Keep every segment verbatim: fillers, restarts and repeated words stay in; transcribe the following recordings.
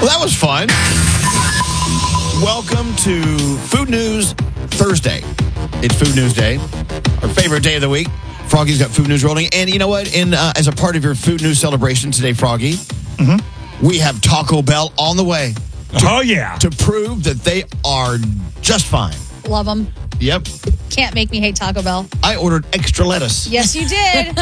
Well, that was fun. Welcome to Food News Thursday. It's Food News Day, our favorite day of the week. Froggy's got food news rolling. And you know what? In uh, as a part of your food news celebration today, Froggy, mm-hmm. we have Taco Bell on the way. To, oh, yeah. To prove that they are just fine. Love them. Yep. Can't make me hate Taco Bell. I ordered extra lettuce. Yes, you did.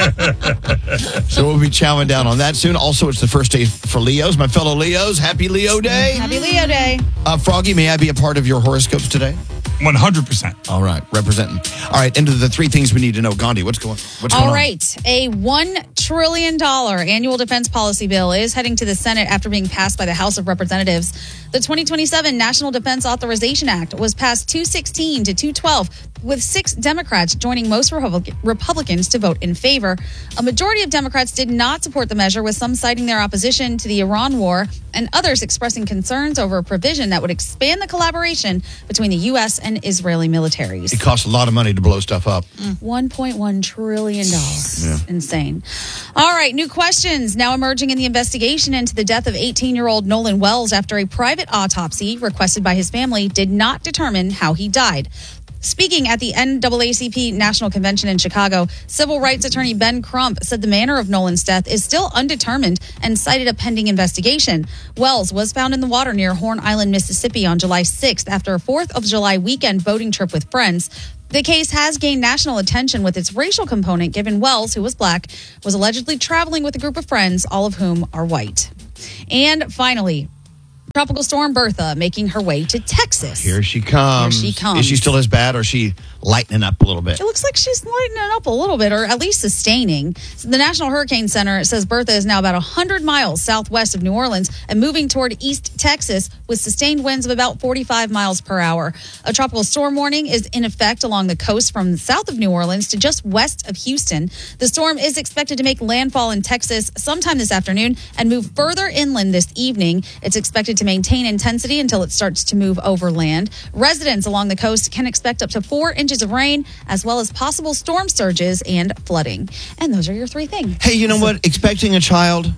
So we'll be chowing down on that soon. Also, it's the first day for Leos. My fellow Leos, happy Leo Day. Happy Leo Day. Uh, Froggy, may I be a part of your horoscopes today? one hundred percent. All right, representing. All right, into the three things we need to know. Gandhi, what's going, what's going All on? right, a one trillion dollars annual defense policy bill is heading to the Senate after being passed by the House of Representatives. The twenty twenty-seven National Defense Authorization Act was passed two sixteen to two twelve, with six Democrats joining most Republic- Republicans to vote in favor. A majority of Democrats did not support the measure, with some citing their opposition to the Iran war and others expressing concerns over a provision that would expand the collaboration between the U S and Israeli militaries. It costs a lot of money to blow stuff up. one point one trillion dollars. Yeah. Insane. All right, new questions now emerging in the investigation into the death of eighteen-year-old Nolan Wells after a private autopsy requested by his family did not determine how he died. Speaking at the N double A C P National Convention in Chicago, civil rights attorney Ben Crump said the manner of Nolan's death is still undetermined and cited a pending investigation. Wells was found in the water near Horn Island, Mississippi on July sixth after a fourth of July weekend boating trip with friends. The case has gained national attention with its racial component, given Wells, who was black, was allegedly traveling with a group of friends, all of whom are white. And finally, Tropical Storm Bertha making her way to Texas. Here she comes. Here she comes. Is she still as bad, or is she lightening up a little bit? It looks like she's lightening up a little bit, or at least sustaining. So the National Hurricane Center says Bertha is now about one hundred miles southwest of New Orleans and moving toward East Texas with sustained winds of about forty-five miles per hour. A tropical storm warning is in effect along the coast from south of New Orleans to just west of Houston. The storm is expected to make landfall in Texas sometime this afternoon and move further inland this evening. It's expected to maintain intensity until it starts to move overland. Residents along the coast can expect up to four inches of rain, as well as possible storm surges and flooding. And those are your three things. Hey, you know what? Expecting a child,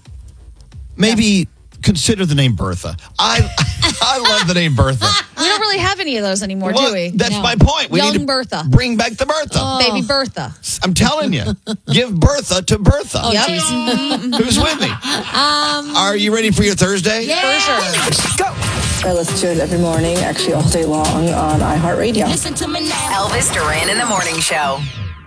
maybe yeah. consider the name Bertha. I I love the name Bertha. We don't really have any of those anymore, well, do we? That's no. my point. We Young need to Bertha. Bring back the Bertha. Oh. Baby Bertha. I'm telling you. Give Bertha to Bertha. Oh, yep. Who's with me? Um, Are you ready for your Thursday? Yeah. For sure. Go. I listen to it every morning, actually all day long on iHeartRadio. Listen to me now. Elvis Duran in the Morning Show.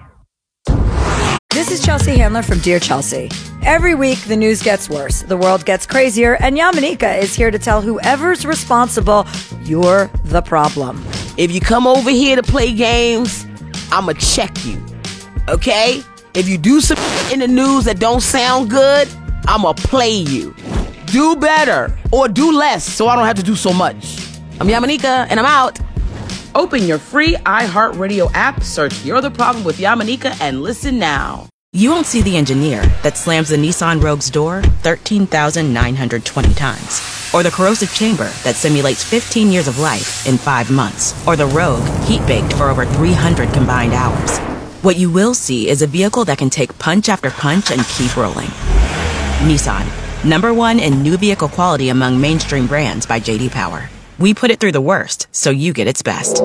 This is Chelsea Handler from Dear Chelsea. Every week, the news gets worse, the world gets crazier, and Yamanika is here to tell whoever's responsible, you're the problem. If you come over here to play games, I'ma check you, okay? If you do some in the news that don't sound good, I'ma play you. Do better or do less so I don't have to do so much. I'm Yamanika, and I'm out. Open your free iHeartRadio app, search You're the Problem with Yamanika, and listen now. You won't see the engineer that slams the Nissan Rogue's door thirteen thousand nine hundred twenty times. Or the corrosive chamber that simulates fifteen years of life in five months. Or the Rogue heat-baked for over three hundred combined hours. What you will see is a vehicle that can take punch after punch and keep rolling. Nissan, number one in new vehicle quality among mainstream brands by J D Power. We put it through the worst, so you get its best.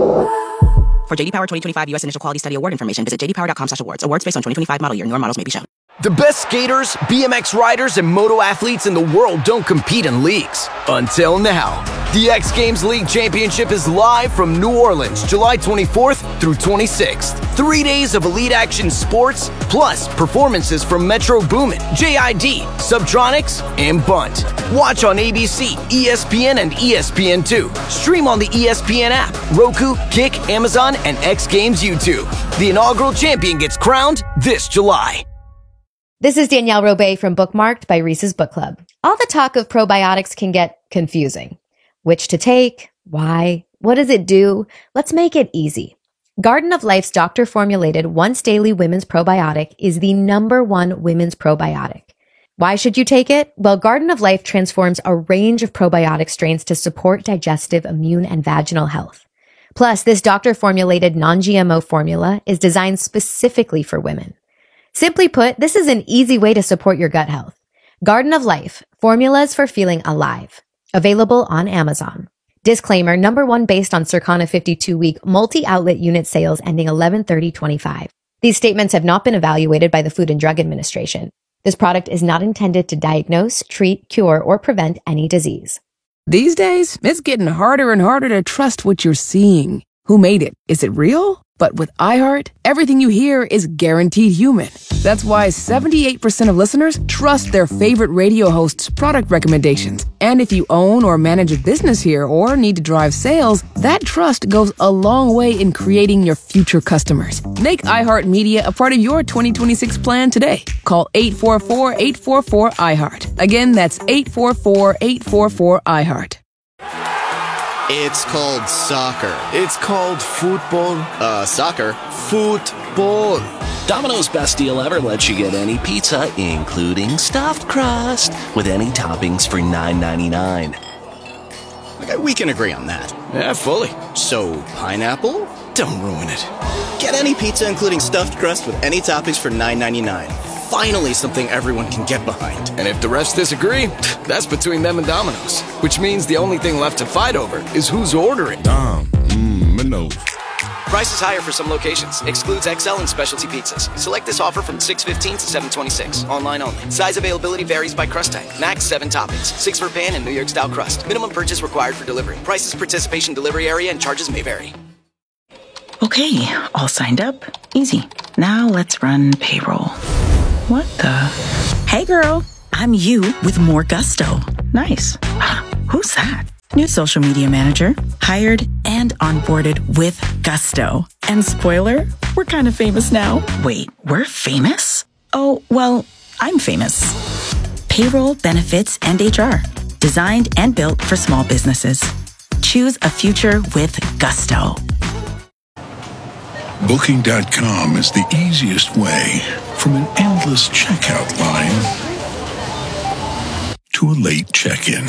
For J D Power twenty twenty-five U S Initial Quality Study Award information, visit j d power dot com slash awards. Awards based on twenty twenty-five model year. Newer models may be shown. The best skaters, B M X riders, and moto athletes in the world don't compete in leagues. Until now. The X Games League Championship is live from New Orleans, July twenty-fourth through twenty-sixth. Three days of elite action sports, plus performances from Metro Boomin, J I D, Subtronics, and Bunt. Watch on A B C, E S P N, and E S P N two. Stream on the E S P N app, Roku, Kick, Amazon, and X Games YouTube. The inaugural champion gets crowned this July. This is Danielle Robay from Bookmarked by Reese's Book Club. All the talk of probiotics can get confusing. Which to take? Why? What does it do? Let's make it easy. Garden of Life's doctor-formulated once-daily women's probiotic is the number one women's probiotic. Why should you take it? Well, Garden of Life transforms a range of probiotic strains to support digestive, immune, and vaginal health. Plus, this doctor-formulated non-G M O formula is designed specifically for women. Simply put, this is an easy way to support your gut health. Garden of Life, formulas for feeling alive. Available on Amazon. Disclaimer, number one based on Circana fifty-two week multi-outlet unit sales ending eleven thirty twenty-five. These statements have not been evaluated by the Food and Drug Administration. This product is not intended to diagnose, treat, cure, or prevent any disease. These days, it's getting harder and harder to trust what you're seeing. Who made it? Is it real? But with iHeart, everything you hear is guaranteed human. That's why seventy-eight percent of listeners trust their favorite radio hosts' product recommendations. And if you own or manage a business here or need to drive sales, that trust goes a long way in creating your future customers. Make iHeartMedia a part of your twenty twenty-six plan today. Call eight four four, eight four four, iHeart. Again, that's eight four four, eight four four, iHeart. It's called soccer. It's called football. Uh, soccer. Football. Domino's best deal ever lets you get any pizza, including stuffed crust, with any toppings for nine ninety-nine. Okay, we can agree on that. Yeah, fully. So, pineapple? Don't ruin it. Get any pizza, including stuffed crust, with any toppings for nine ninety-nine. Finally, something everyone can get behind. And if the rest disagree, that's between them and Domino's. Which means the only thing left to fight over is who's ordering. Dom, mmm, Minos. Price is higher for some locations. Excludes X L and specialty pizzas. Select this offer from six fifteen to seven twenty-six. Online only. Size availability varies by crust type. Max seven toppings. Six for pan and New York style crust. Minimum purchase required for delivery. Prices, participation, delivery area, and charges may vary. Okay, all signed up. Easy. Now let's run payroll. What the? Hey girl, I'm you with more gusto. Nice. Who's that? New social media manager, hired and onboarded with gusto. And spoiler, we're kind of famous now. Wait, we're famous? Oh, well, I'm famous. Payroll, benefits, and H R. Designed and built for small businesses. Choose a future with gusto. Booking dot com is the easiest way from an endless checkout line to a late check-in.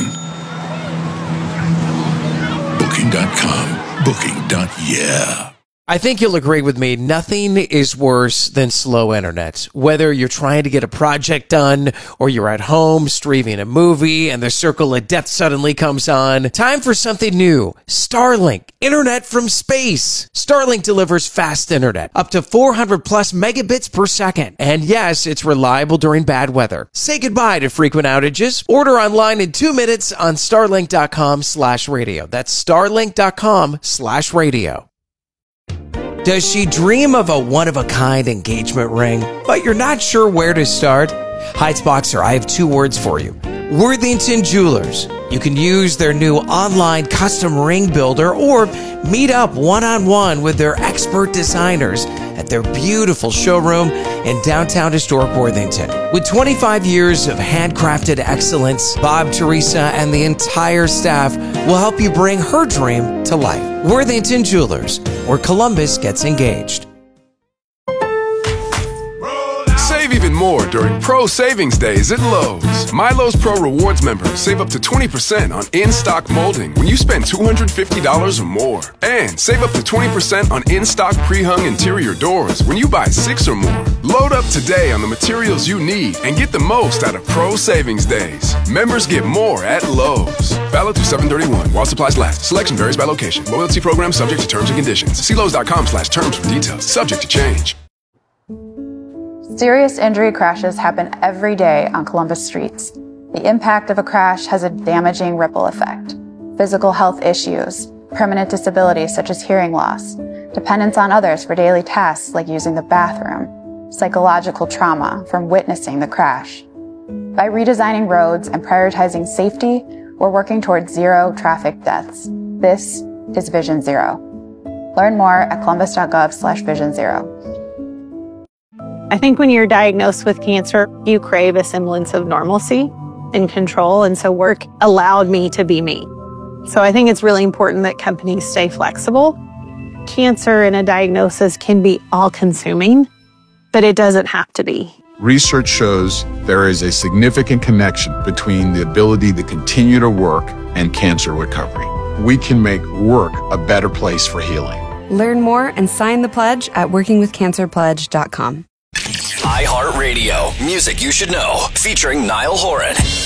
Booking dot com. Booking. Yeah. I think you'll agree with me, nothing is worse than slow internet. Whether you're trying to get a project done or you're at home streaming a movie and the circle of death suddenly comes on, time for something new. Starlink, internet from space. Starlink delivers fast internet, up to four hundred plus megabits per second. And yes, it's reliable during bad weather. Say goodbye to frequent outages. Order online in two minutes on starlink dot com slash radio. That's starlink dot com slash radio. Does she dream of a one-of-a-kind engagement ring, but you're not sure where to start? Heightsboxer, I have two words for you. Worthington Jewelers. You can use their new online custom ring builder or meet up one-on-one with their expert designers at their beautiful showroom in downtown historic Worthington. With twenty-five years of handcrafted excellence, Bob, Teresa, and the entire staff will help you bring her dream to life. Worthington Jewelers, where Columbus gets engaged. Save even more during Pro Savings Days at Lowe's. My Lowe's Pro Rewards members save up to twenty percent on in-stock molding when you spend two hundred fifty dollars or more. And save up to twenty percent on in-stock pre-hung interior doors when you buy six or more. Load up today on the materials you need and get the most out of Pro Savings Days. Members get more at Lowe's. Valid through seven thirty-one while supplies last. Selection varies by location. Loyalty program subject to terms and conditions. See Lowe's dot com slash terms for details. Subject to change. Serious injury crashes happen every day on Columbus streets. The impact of a crash has a damaging ripple effect. Physical health issues, permanent disabilities such as hearing loss, dependence on others for daily tasks like using the bathroom, psychological trauma from witnessing the crash. By redesigning roads and prioritizing safety, we're working towards zero traffic deaths. This is Vision Zero. Learn more at columbus dot gov slash vision zero. I think when you're diagnosed with cancer, you crave a semblance of normalcy and control. And so work allowed me to be me. So I think it's really important that companies stay flexible. Cancer and a diagnosis can be all-consuming, but it doesn't have to be. Research shows there is a significant connection between the ability to continue to work and cancer recovery. We can make work a better place for healing. Learn more and sign the pledge at working with cancer pledge dot com. iHeartRadio. Music you should know. Featuring Niall Horan.